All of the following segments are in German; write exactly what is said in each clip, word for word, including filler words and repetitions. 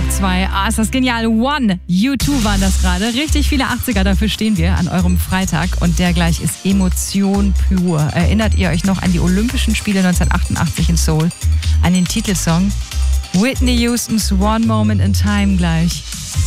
zwei. Ah, ist das genial. One, U zwei waren das gerade. Richtig viele achtziger, dafür stehen wir an eurem Freitag. Und der gleich ist Emotion pur. Erinnert ihr euch noch an die Olympischen Spiele neunzehnhundertachtundachtzig in Seoul? An den Titelsong? Whitney Houstons One Moment in Time gleich.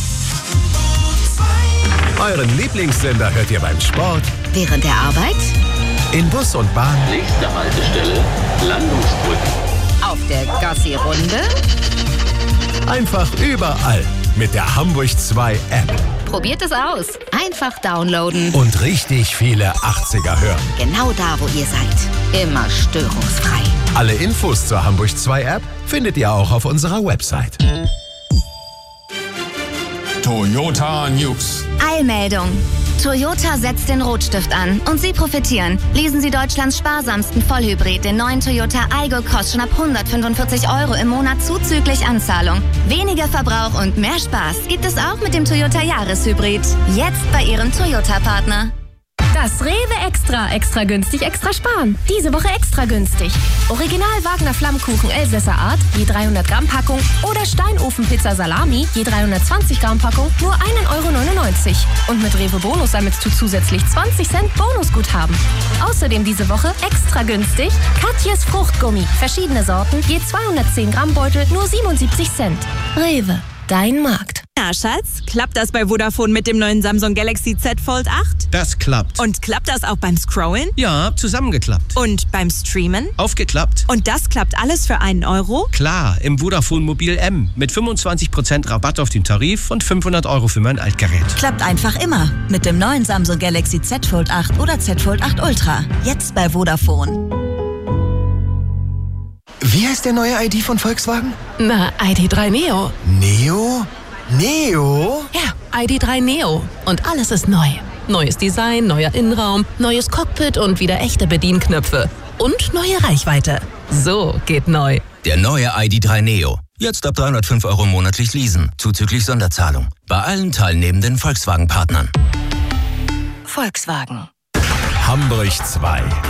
Euren Lieblingssender hört ihr beim Sport, während der Arbeit, in Bus und Bahn, nächste Haltestelle, Landungsbrücken, auf der Gassi-Runde, einfach überall mit der Hamburg zwei App. Probiert es aus. Einfach downloaden. Und richtig viele achtziger hören. Genau da, wo ihr seid. Immer störungsfrei. Alle Infos zur Hamburg zwei App findet ihr auch auf unserer Website. Toyota News. Eilmeldung. Toyota setzt den Rotstift an und Sie profitieren. Lesen Sie Deutschlands sparsamsten Vollhybrid, den neuen Toyota Aygo, kostet schon ab hundertfünfundvierzig Euro im Monat zuzüglich Anzahlung. Weniger Verbrauch und mehr Spaß gibt es auch mit dem Toyota Jahreshybrid. Jetzt bei Ihrem Toyota-Partner. Das Rewe Extra. Extra günstig, extra sparen. Diese Woche extra günstig. Original Wagner Flammkuchen Elsässer Art, je dreihundert Gramm Packung. Oder Steinofenpizza Salami, je dreihundertzwanzig Gramm Packung, nur ein Euro neunundneunzig. Und mit Rewe Bonus sammelst du zusätzlich zwanzig Cent Bonusguthaben. Außerdem diese Woche extra günstig Katjes Fruchtgummi. Verschiedene Sorten, je zweihundertzehn Gramm Beutel, nur siebenundsiebzig Cent. Rewe, dein Markt. Na, Schatz, klappt das bei Vodafone mit dem neuen Samsung Galaxy Z Fold acht? Das klappt. Und klappt das auch beim Scrollen? Ja, zusammengeklappt. Und beim Streamen? Aufgeklappt. Und das klappt alles für einen Euro? Klar, im Vodafone Mobil M. Mit fünfundzwanzig Prozent Rabatt auf den Tarif und fünfhundert Euro für mein Altgerät. Klappt einfach immer. Mit dem neuen Samsung Galaxy Z Fold acht oder Z Fold acht Ultra. Jetzt bei Vodafone. Wie heißt der neue I D von Volkswagen? Na, I D drei Neo. Neo? Neo? Ja, I D drei Neo. Und alles ist neu. Neues Design, neuer Innenraum, neues Cockpit und wieder echte Bedienknöpfe. Und neue Reichweite. So geht neu. Der neue I D drei Neo. Jetzt ab dreihundertfünf Euro monatlich leasen. Zuzüglich Sonderzahlung. Bei allen teilnehmenden Volkswagen-Partnern. Volkswagen. Hamburg zwei.